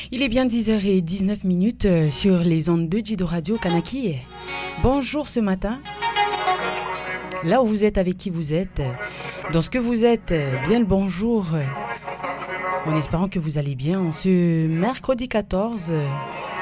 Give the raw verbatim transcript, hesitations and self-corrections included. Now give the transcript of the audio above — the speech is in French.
Il est bien dix heures dix-neuf minutes sur les ondes de Jido Radio Kanaki. Bonjour ce matin. Là où vous êtes, avec qui vous êtes, dans ce que vous êtes, bien le bonjour. En espérant que vous allez bien. En ce mercredi quatorze